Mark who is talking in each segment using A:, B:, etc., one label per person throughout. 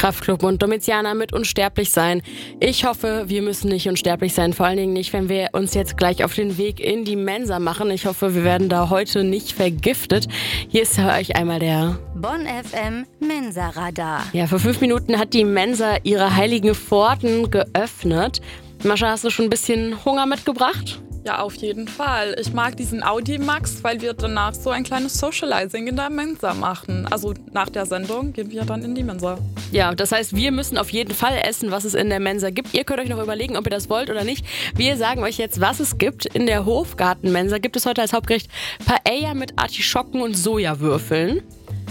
A: Kraftklub und Domiziana mit unsterblich sein. Ich hoffe, wir müssen nicht unsterblich sein, vor allen Dingen nicht, wenn wir uns jetzt gleich auf den Weg in die Mensa machen. Ich hoffe, wir werden da heute nicht vergiftet. Hier ist für euch einmal der
B: Bonn FM Mensa-Radar.
A: Ja, vor 5 Minuten hat die Mensa ihre heiligen Pforten geöffnet. Mascha, hast du schon ein bisschen Hunger mitgebracht?
C: Ja, auf jeden Fall. Ich mag diesen Audimax, weil wir danach so ein kleines Socializing in der Mensa machen. Also nach der Sendung gehen wir dann in die Mensa.
A: Ja, das heißt, wir müssen auf jeden Fall essen, was es in der Mensa gibt. Ihr könnt euch noch überlegen, ob ihr das wollt oder nicht. Wir sagen euch jetzt, was es gibt. In der Hofgarten-Mensa gibt es heute als Hauptgericht Paella mit Artischocken und Sojawürfeln.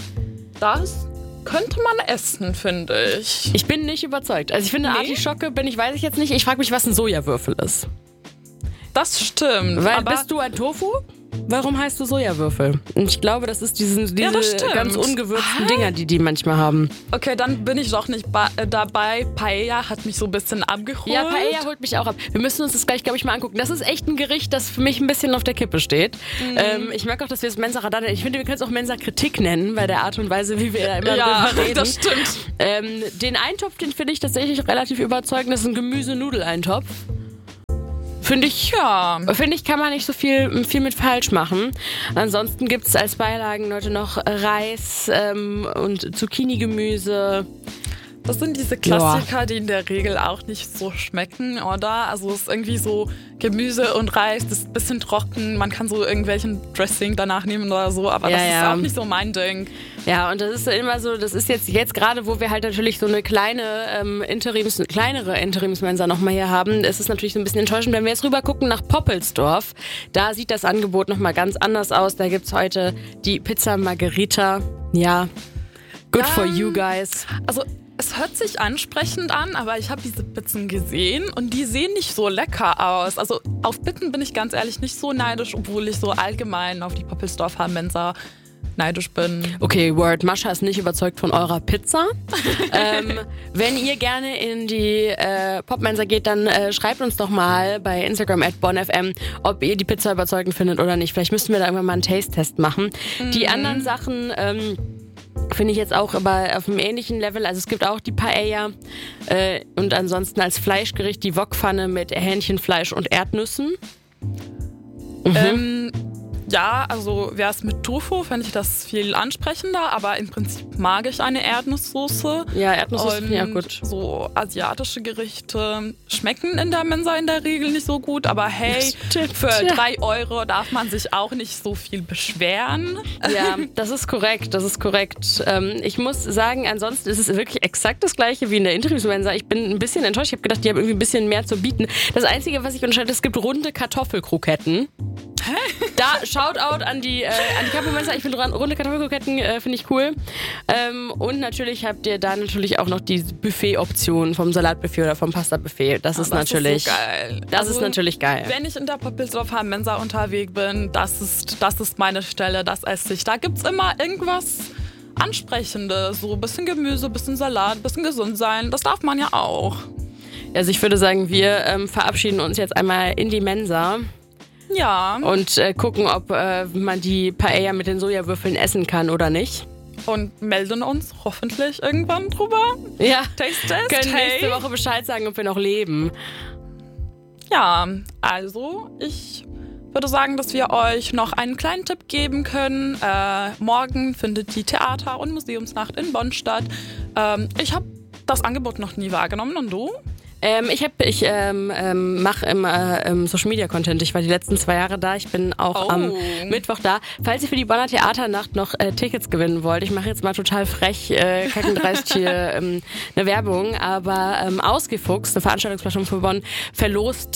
C: Das könnte man essen, finde ich.
A: Ich bin nicht überzeugt. Also ich finde, Artischocke weiß ich jetzt nicht. Ich frage mich, was ein Sojawürfel ist.
C: Das stimmt.
A: Weil bist du ein Tofu? Warum heißt du Sojawürfel? Und ich glaube, das ist diese ganz ungewürzten Dinger, die manchmal haben.
C: Okay, dann bin ich doch nicht dabei. Paella hat mich so ein bisschen abgeholt.
A: Ja, Paella holt mich auch ab. Wir müssen uns das gleich, glaube ich, mal angucken. Das ist echt ein Gericht, das für mich ein bisschen auf der Kippe steht. Ich mag auch, dass wir es Mensa-Radar nennen. Ich finde, wir können es auch Mensa-Kritik nennen, bei der Art und Weise, wie wir da immer drüber reden.
C: Das stimmt.
A: Den Eintopf, den finde ich tatsächlich relativ überzeugend. Das ist ein Gemüse-Nudel-Eintopf. Finde ich, kann man nicht so viel mit falsch machen. Ansonsten gibt es als Beilagen heute noch Reis und Zucchini-Gemüse.
C: Das sind diese Klassiker, die in der Regel auch nicht so schmecken, oder? Also es ist irgendwie so Gemüse und Reis, das ist ein bisschen trocken. Man kann so irgendwelchen Dressing danach nehmen oder so, aber das ist auch nicht so mein Ding.
A: Ja, und das ist immer so, das ist jetzt gerade, wo wir halt natürlich so eine kleinere Interimsmensa nochmal hier haben, ist es natürlich so ein bisschen enttäuschend, wenn wir jetzt rüber gucken nach Poppelsdorf. Da sieht das Angebot nochmal ganz anders aus. Da gibt's heute die Pizza Margherita. Ja, good for you guys.
C: Also es hört sich ansprechend an, aber ich habe diese Pizzen gesehen und die sehen nicht so lecker aus. Also auf Pitten bin ich ganz ehrlich nicht so neidisch, obwohl ich so allgemein auf die Poppelsdorfer Mensa neidisch bin.
A: Okay, Word. Mascha ist nicht überzeugt von eurer Pizza. Wenn ihr gerne in die Popmensa geht, dann schreibt uns doch mal bei Instagram @bonnfm, ob ihr die Pizza überzeugend findet oder nicht. Vielleicht müssten wir da irgendwann mal einen Taste-Test machen. Die anderen Sachen finde ich jetzt auch aber auf einem ähnlichen Level. Also es gibt auch die Paella und ansonsten als Fleischgericht die Wokpfanne mit Hähnchenfleisch und Erdnüssen.
C: Ja, also wäre es mit Tofu, fände ich das viel ansprechender, aber im Prinzip mag ich eine Erdnusssoße.
A: Ja, Erdnusssoße finde ich auch gut.
C: So asiatische Gerichte schmecken in der Mensa in der Regel nicht so gut, aber hey, für 3 € darf man sich auch nicht so viel beschweren.
A: Ja, das ist korrekt. Ich muss sagen, ansonsten ist es wirklich exakt das Gleiche wie in der Interimsmensa. Ich bin ein bisschen enttäuscht. Ich habe gedacht, die haben irgendwie ein bisschen mehr zu bieten. Das Einzige, was ich unterscheide, es gibt runde Kartoffelkroketten.
C: Hä?
A: Da Shoutout an die Kapo-Mensa. Ich finde runde Kartoffelkroketten finde ich cool. Und natürlich habt ihr da natürlich auch noch die Buffet-Option vom Salatbuffet oder vom Pasta-Buffet. Das ist natürlich geil. Das ist natürlich geil.
C: Wenn ich in der Poppelsdorfer Mensa unterwegs bin, das ist meine Stelle, das esse ich. Da gibt's immer irgendwas Ansprechendes. So ein bisschen Gemüse, ein bisschen Salat, ein bisschen gesund sein. Das darf man ja auch.
A: Also ich würde sagen, wir verabschieden uns jetzt einmal in die Mensa.
C: Ja.
A: Und gucken, ob man die Paella mit den Sojawürfeln essen kann oder nicht.
C: Und melden uns hoffentlich irgendwann drüber.
A: Ja,
C: Taste-Test.
A: Können nächste Woche Bescheid sagen, ob wir noch leben.
C: Ja, also ich würde sagen, dass wir euch noch einen kleinen Tipp geben können. Morgen findet die Theater- und Museumsnacht in Bonn statt. Ich habe das Angebot noch nie wahrgenommen. Und du?
A: Ich mache immer Social Media Content. Ich war die letzten 2 Jahre da. Ich bin auch am Mittwoch da. Falls ihr für die Bonner Theaternacht noch Tickets gewinnen wollt, ich mache jetzt mal total frech, kackendreist hier eine Werbung, aber Ausgefuchst, eine Veranstaltungsplattform für Bonn, verlost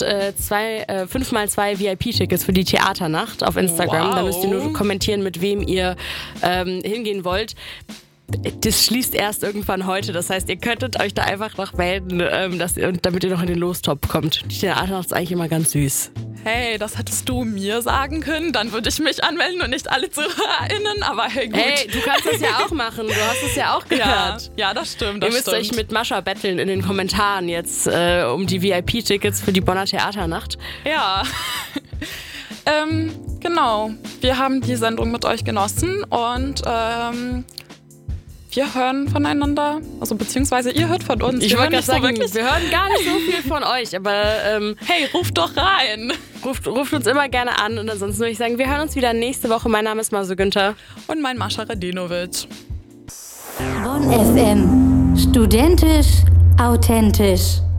A: 5x2 VIP-Tickets für die Theaternacht auf Instagram.
C: Wow.
A: Da müsst ihr nur kommentieren, mit wem ihr hingehen wollt. Das schließt erst irgendwann heute. Das heißt, ihr könntet euch da einfach noch melden, damit ihr noch in den Lostop kommt. Die Theaternacht ist eigentlich immer ganz süß.
C: Hey, das hättest du mir sagen können. Dann würde ich mich anmelden und nicht alle ZuhörerInnen. Aber hey, gut.
A: Hey, du kannst das ja auch machen. Du hast es ja auch gehört.
C: Ja, das stimmt.
A: Ihr müsst euch mit Mascha betteln in den Kommentaren jetzt um die VIP-Tickets für die Bonner Theaternacht.
C: Ja. Genau. Wir haben die Sendung mit euch genossen und wir hören voneinander, also beziehungsweise ihr hört von uns.
A: Ich wollte gerade sagen,
C: wirklich.
A: wir hören gar nicht so viel von euch, aber
C: Hey, ruft doch rein.
A: ruft uns immer gerne an und ansonsten würde ich sagen, wir hören uns wieder nächste Woche. Mein Name ist Masu Günther.
C: Und mein Mascha Radinovic.
B: Bonn FM. Studentisch, authentisch.